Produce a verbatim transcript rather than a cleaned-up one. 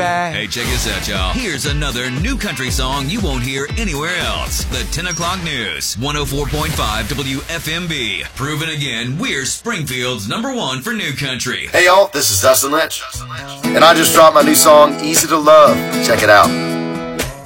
baby. Hey, check this out, y'all. Here's another new country song you won't hear anywhere else. The ten o'clock News, one oh four point five W F M B. Proven again, we're Springfield's number one for new country. Hey, y'all, this is Dustin Lynch. And I just dropped my new song, Easy to Love. Check it out.